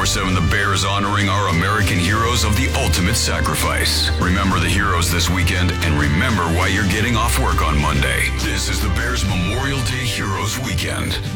24/7, the Bears honoring our American heroes of the ultimate sacrifice. Remember the heroes this weekend, and remember why you're getting off work on Monday. This is the Bears Memorial Day Heroes Weekend.